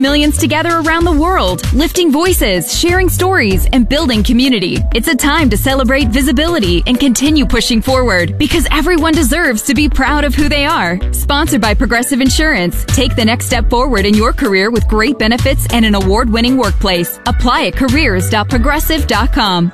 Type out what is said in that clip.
Millions together around the world, lifting voices, sharing stories, and building community. It's a time to celebrate visibility and continue pushing forward because everyone deserves to be proud of who they are. Sponsored by Progressive Insurance. Take the next step forward in your career with great benefits and an award-winning workplace. Apply at careers.progressive.com.